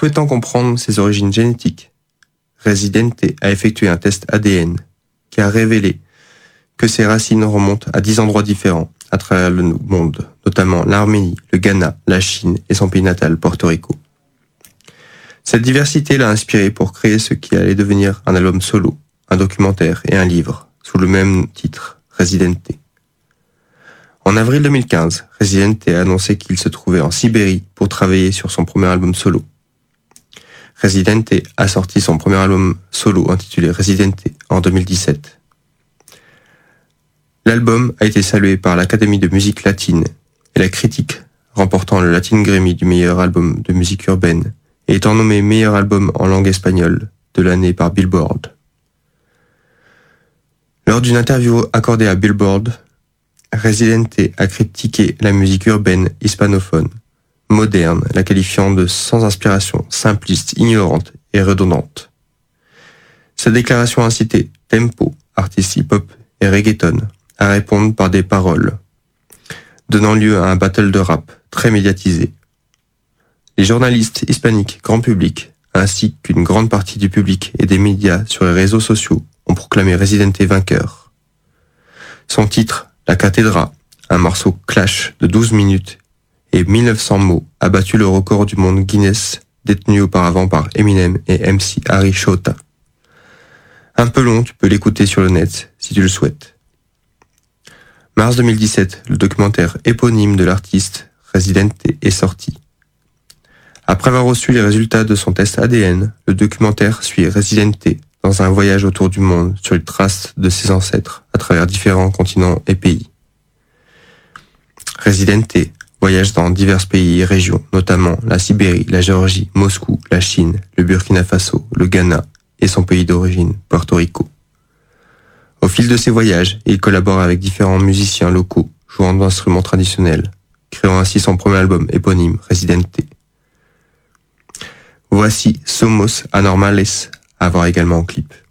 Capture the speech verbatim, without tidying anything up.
Souhaitant comprendre ses origines génétiques, Residente a effectué un test A D N qui a révélé que ses racines remontent à dix endroits différents à travers le monde, notamment l'Arménie, le Ghana, la Chine et son pays natal, Porto Rico. Cette diversité l'a inspiré pour créer ce qui allait devenir un album solo, un documentaire et un livre, sous le même titre, Residente. En avril deux mille quinze, Residente a annoncé qu'il se trouvait en Sibérie pour travailler sur son premier album solo. Residente a sorti son premier album solo intitulé Residente en deux mille dix-sept. L'album a été salué par l'Académie de musique latine et la critique, remportant le Latin Grammy du meilleur album de musique urbaine et étant nommé meilleur album en langue espagnole de l'année par Billboard. Lors d'une interview accordée à Billboard, Residente a critiqué la musique urbaine hispanophone, moderne, la qualifiant de sans inspiration, simpliste, ignorante et redondante. Sa déclaration a incité tempo, artistes hip-hop et reggaeton à répondre par des paroles, donnant lieu à un battle de rap très médiatisé. Les journalistes hispaniques grand public, ainsi qu'une grande partie du public et des médias sur les réseaux sociaux, ont proclamé Residente vainqueur. Son titre, La Cathédrale, un morceau clash de douze minutes et mille neuf cents mots, a battu le record du monde Guinness détenu auparavant par Eminem et M C Harry Shota. Un peu long, tu peux l'écouter sur le net si tu le souhaites. Mars deux mille dix-sept, le documentaire éponyme de l'artiste Residente est sorti. Après avoir reçu les résultats de son test A D N, le documentaire suit Residente dans un voyage autour du monde sur les traces de ses ancêtres à travers différents continents et pays. Residente voyage dans divers pays et régions, notamment la Sibérie, la Géorgie, Moscou, la Chine, le Burkina Faso, le Ghana et son pays d'origine, Porto Rico. Au fil de ses voyages, il collabore avec différents musiciens locaux, jouant d'instruments traditionnels, créant ainsi son premier album éponyme, Residente. Voici Somos Anormales, à voir également en clip.